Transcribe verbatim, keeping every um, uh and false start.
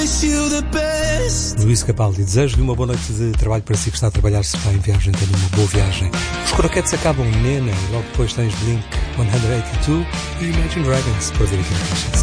Luís Capaldi, desejo-lhe uma boa noite de trabalho para si que está a trabalhar. Se está em viagem, tenha uma boa viagem. Os Croquetes acabam Nena, logo depois tens Blink cento e oitenta e dois e Imagine Dragons, por vir aqui na caixa.